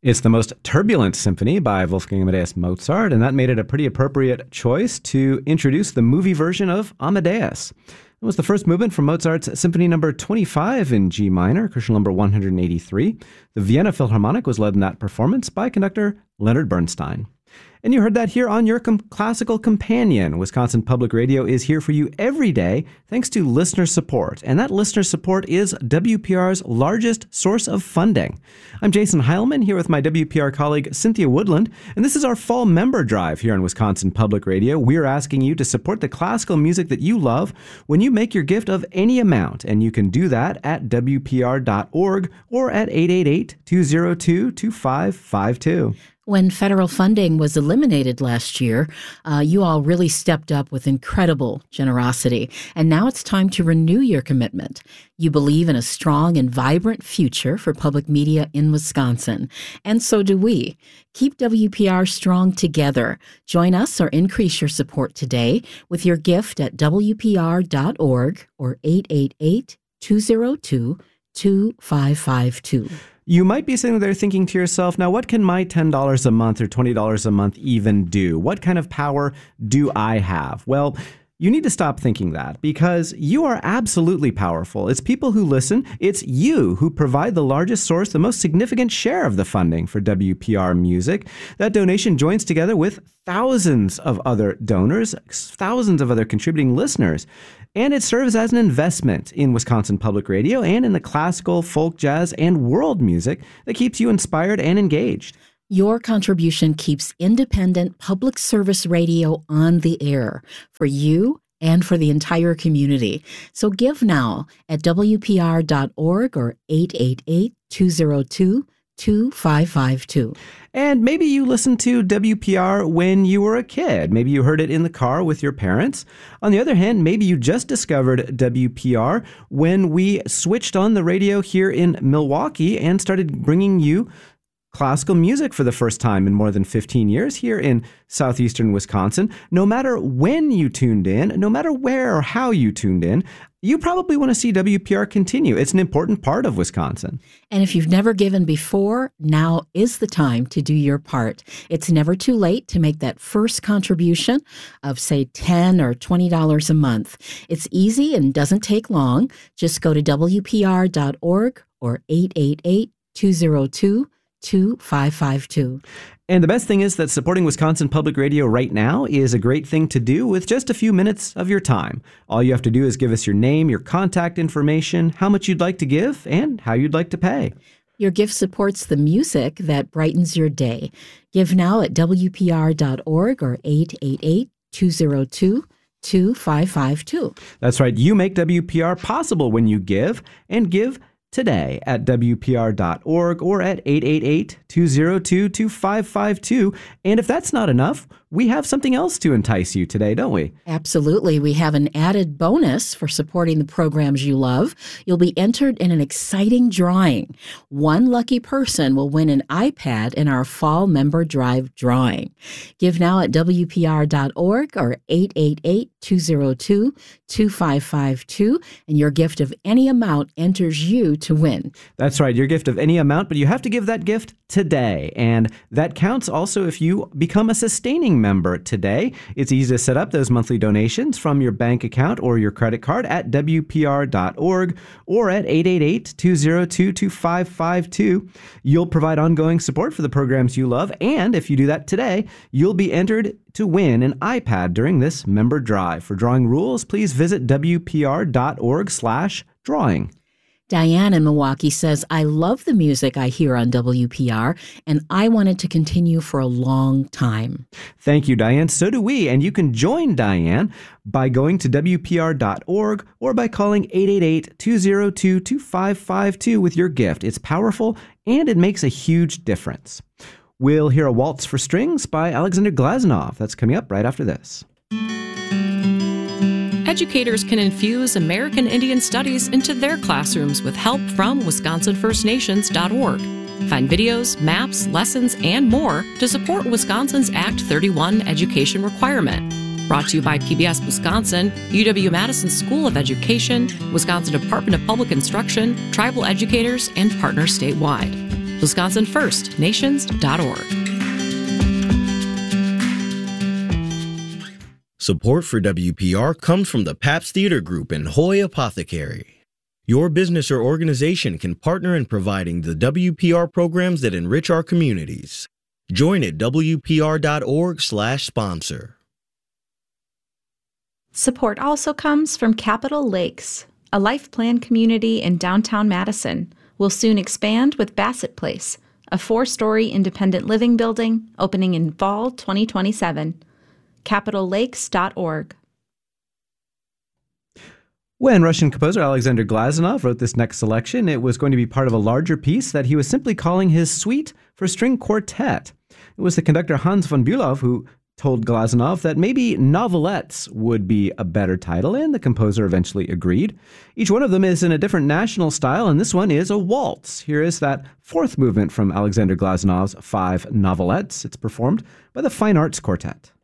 It's the most turbulent symphony by Wolfgang Amadeus Mozart, and that made it a pretty appropriate choice to introduce the movie version of Amadeus. It was the first movement from Mozart's Symphony No. 25 in G minor, Crucial No. 183. The Vienna Philharmonic was led in that performance by conductor Leonard Bernstein. And you heard that here on your classical companion. Wisconsin Public Radio is here for you every day thanks to listener support. And that listener support is WPR's largest source of funding. I'm Jason Heilman here with my WPR colleague Cynthia Woodland. And this is our fall member drive here on Wisconsin Public Radio. We're asking you to support the classical music that you love when you make your gift of any amount. And you can do that at WPR.org or at 888-202-2552. When federal funding was eliminated last year, you all really stepped up with incredible generosity. And now it's time to renew your commitment. You believe in a strong and vibrant future for public media in Wisconsin. And so do we. Keep WPR strong together. Join us or increase your support today with your gift at WPR.org or 888-202-2552. You might be sitting there thinking to yourself, now what can my $10 a month or $20 a month even do? What kind of power do I have? Well, you need to stop thinking that because you are absolutely powerful. It's people who listen. It's you who provide the largest source, the most significant share of the funding for WPR music. That donation joins together with thousands of other donors, thousands of other contributing listeners. And it serves as an investment in Wisconsin Public Radio and in the classical, folk, jazz, and world music that keeps you inspired and engaged. Your contribution keeps independent public service radio on the air for you and for the entire community. So give now at WPR.org or 888-202-2552. And maybe you listened to WPR when you were a kid. Maybe you heard it in the car with your parents. On the other hand, maybe you just discovered WPR when we switched on the radio here in Milwaukee and started bringing you classical music for the first time in more than 15 years here in southeastern Wisconsin. No matter when you tuned in, no matter where or how you tuned in, you probably want to see WPR continue. It's an important part of Wisconsin. And if you've never given before, now is the time to do your part. It's never too late to make that first contribution of, say, $10 or $20 a month. It's easy and doesn't take long. Just go to WPR.org or 888-202-2552. And the best thing is that supporting Wisconsin Public Radio right now is a great thing to do with just a few minutes of your time. All you have to do is give us your name, your contact information, how much you'd like to give, and how you'd like to pay. Your gift supports the music that brightens your day. Give now at WPR.org or 888-202-2552. That's right. You make WPR possible when you give, and give today at WPR.org or at 888-202-2552. And if that's not enough, we have something else to entice you today, don't we? Absolutely. We have an added bonus for supporting the programs you love. You'll be entered in an exciting drawing. One lucky person will win an iPad in our Fall Member Drive drawing. Give now at WPR.org or 888-202-2552, and your gift of any amount enters you to win. That's right, your gift of any amount, but you have to give that gift today. And that counts also if you become a sustaining member today. It's easy to set up those monthly donations from your bank account or your credit card at WPR.org or at 888-202-2552. You'll provide ongoing support for the programs you love. And if you do that today, you'll be entered to win an iPad during this member drive. For drawing rules, please visit WPR.org/drawing. Diane in Milwaukee says, I love the music I hear on WPR, and I want it to continue for a long time. Thank you, Diane. So do we. And you can join Diane by going to WPR.org or by calling 888-202-2552 with your gift. It's powerful, and it makes a huge difference. We'll hear a Waltz for Strings by Alexander Glazunov. That's coming up right after this. Educators can infuse American Indian Studies into their classrooms with help from WisconsinFirstNations.org. Find videos, maps, lessons, and more to support Wisconsin's Act 31 education requirement. Brought to you by PBS Wisconsin, UW-Madison School of Education, Wisconsin Department of Public Instruction, tribal educators, and partners statewide. WisconsinFirstNations.org. Support for WPR comes from the Pabst Theater Group and Hoy Apothecary. Your business or organization can partner in providing the WPR programs that enrich our communities. Join at WPR.org/sponsor. Support also comes from Capitol Lakes, a life plan community in downtown Madison. Will soon expand with Bassett Place, a 4-story independent living building opening in fall 2027. CapitolLakes.org. When Russian composer Alexander Glazunov wrote this next selection, it was going to be part of a larger piece that he was simply calling his Suite for String Quartet. It was the conductor Hans von Bülow who told Glazunov that maybe novelettes would be a better title, and the composer eventually agreed. Each one of them is in a different national style, and this one is a waltz. Here is that 4th movement from Alexander Glazunov's 5 novelettes. It's performed by the Fine Arts Quartet.